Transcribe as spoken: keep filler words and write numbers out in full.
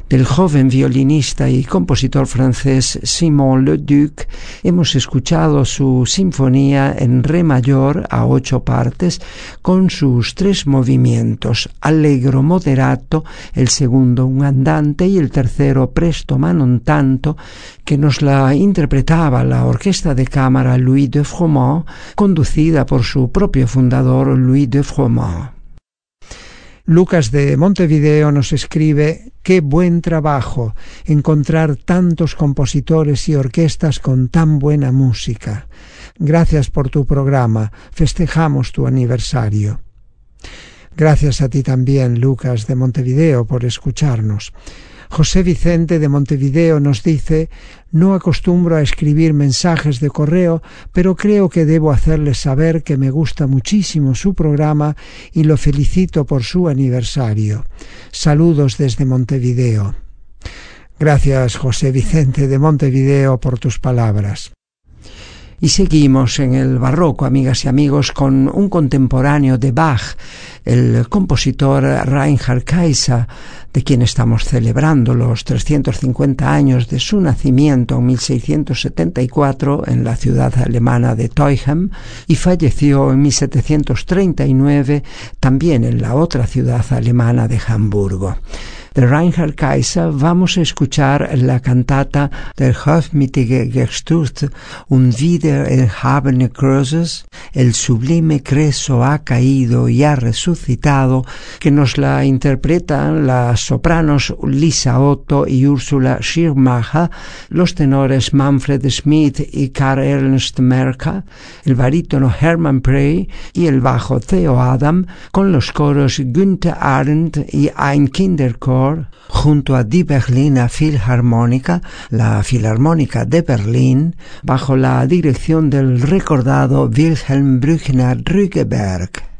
del joven violinista y compositor francés Simon Leduc, hemos escuchado su sinfonía en re mayor a ocho partes con sus tres movimientos: allegro moderato, el segundo un andante y el tercero presto ma non tanto, que nos la interpretaba la orquesta de cámara Louis de Froment, conducida por su propio fundador Louis de Froment. Lucas de Montevideo nos escribe: qué buen trabajo encontrar tantos compositores y orquestas con tan buena música. Gracias por tu programa, festejamos tu aniversario. Gracias a ti también, Lucas de Montevideo, por escucharnos. José Vicente de Montevideo nos dice: no acostumbro a escribir mensajes de correo, pero creo que debo hacerles saber que me gusta muchísimo su programa y lo felicito por su aniversario. Saludos desde Montevideo. Gracias, José Vicente de Montevideo, por tus palabras. Y seguimos en el barroco, amigas y amigos, con un contemporáneo de Bach, el compositor Reinhard Kaiser, de quien estamos celebrando los trescientos cincuenta años de su nacimiento en mil seiscientos setenta y cuatro en la ciudad alemana de Teuchem, y falleció en mil setecientos treinta y nueve también en la otra ciudad alemana de Hamburgo. De Reinhard Kaiser vamos a escuchar la cantata Der hochmütige gestürzt und wieder erhabene Kreuzes, el sublime Creso ha caído y ha resucitado, que nos la interpretan las sopranos Lisa Otto y Ursula Schirmacher, los tenores Manfred Schmidt y Karl Ernst Merker, el barítono Hermann Prey y el bajo Theo Adam, con los coros Günther Arendt y Ein Kinderchor, junto a Die Berliner Philharmonica, la Filarmónica de Berlín, bajo la dirección del recordado Wilhelm Brückner Rügeberg.